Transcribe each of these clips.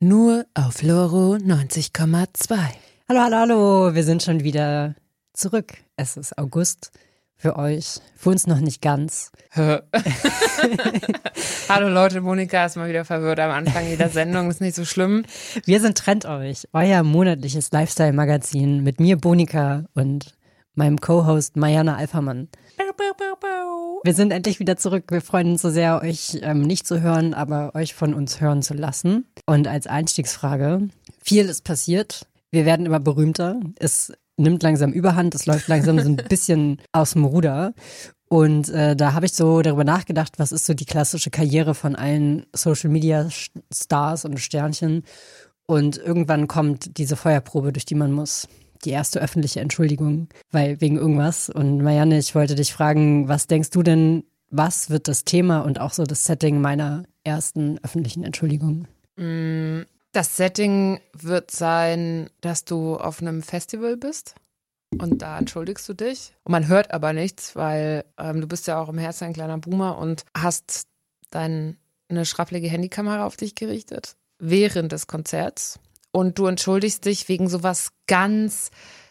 Nur auf Loro 90,2. Hallo, hallo, hallo. Wir sind schon wieder zurück. Es ist August für euch. Für uns noch nicht ganz. Hallo Leute, Monika ist mal wieder verwirrt am Anfang jeder Sendung. Ist nicht so schlimm. Wir sind Trennt euch, euer monatliches Lifestyle-Magazin mit mir, Bonika, und meinem Co-Host Marianne Alfermann. Wir sind endlich wieder zurück. Wir freuen uns so sehr, euch nicht zu hören, aber euch von uns hören zu lassen. Und als Einstiegsfrage, viel ist passiert. Wir werden immer berühmter. Es nimmt langsam Überhand. Es läuft langsam so ein bisschen aus dem Ruder. Und da habe ich so darüber nachgedacht, was ist so die klassische Karriere von allen Social-Media-Stars und Sternchen. Und irgendwann kommt diese Feuerprobe, durch die man muss. Die erste öffentliche Entschuldigung, weil wegen irgendwas. Und Marianne, ich wollte dich fragen, was denkst du denn, was wird das Thema und auch so das Setting meiner ersten öffentlichen Entschuldigung? Das Setting wird sein, dass du auf einem Festival bist und da entschuldigst du dich. Und man hört aber nichts, weil du bist ja auch im Herzen ein kleiner Boomer und hast eine schrafflige Handykamera auf dich gerichtet während des Konzerts. Und du entschuldigst dich wegen sowas ganz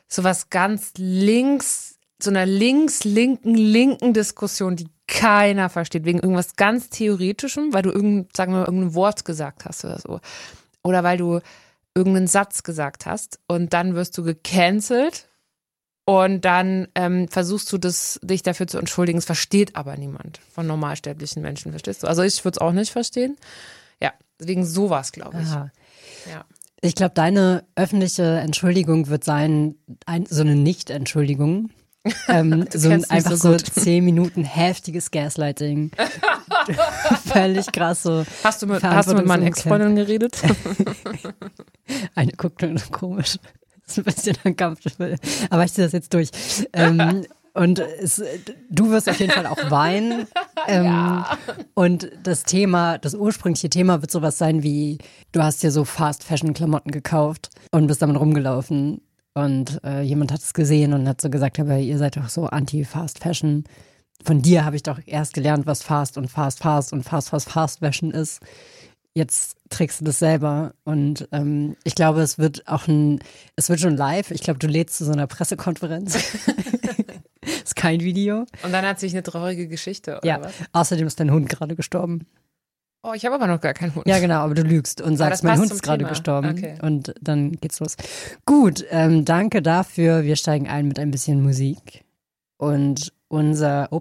links, so einer linken Diskussion, die keiner versteht, wegen irgendwas ganz Theoretischem, weil du irgendein Wort gesagt hast oder so. Oder weil du irgendeinen Satz gesagt hast und dann wirst du gecancelt und dann versuchst du dich dafür zu entschuldigen. Es versteht aber niemand von normalsterblichen Menschen, verstehst du? Also ich würde es auch nicht verstehen. Ja, wegen sowas, glaube ich. Aha. Ja. Ich glaube, deine öffentliche Entschuldigung wird sein, so eine Nicht-Entschuldigung. Einfach so 10 Minuten heftiges Gaslighting. Völlig krass so. Hast du mit meinen Ex-Freundinnen geredet? Eine guckt nur komisch. Das ist ein bisschen uncomfortable. Aber ich ziehe das jetzt durch. Und du wirst auf jeden Fall auch weinen. Ja. Und das ursprüngliche Thema wird sowas sein wie, du hast dir so Fast-Fashion-Klamotten gekauft und bist damit rumgelaufen. Und jemand hat es gesehen und hat so gesagt, aber ihr seid doch so anti-Fast-Fashion. Von dir habe ich doch erst gelernt, was Fast und Fast-Fashion ist. Jetzt trägst du das selber und ich glaube, es wird schon live. Ich glaube, du lädst zu so einer Pressekonferenz. Ist kein Video. Und dann hat sich eine traurige Geschichte, oder ja, was? Außerdem ist dein Hund gerade gestorben. Oh, ich habe aber noch gar keinen Hund. Ja, genau, aber du lügst und sagst, mein Hund ist gerade gestorben. Okay. Und dann geht's los. Gut, danke dafür. Wir steigen ein mit ein bisschen Musik. Und unser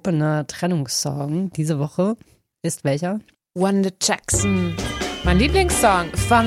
Opener-Trennungssong diese Woche ist welcher? Wanda Jackson. Mein Lieblingssong von